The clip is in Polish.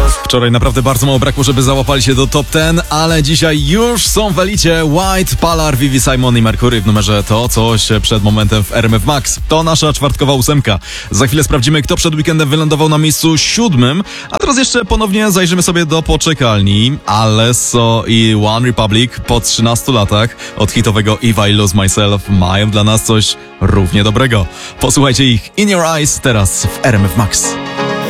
Wczoraj naprawdę bardzo mało brakło, żeby załapali się do top 10, ale dzisiaj już są w elicie White, Palar, Vivi, Simon i Mercury w numerze To Coś przed momentem w RMF Max. To nasza czwartkowa ósemka. Za chwilę sprawdzimy, kto przed weekendem wylądował na miejscu 7, a teraz jeszcze ponownie zajrzymy sobie do poczekalni. Alesso i One Republic po 13 latach od hitowego If I Lose Myself mają dla nas coś równie dobrego. Posłuchajcie ich In Your Eyes teraz w RMF Max.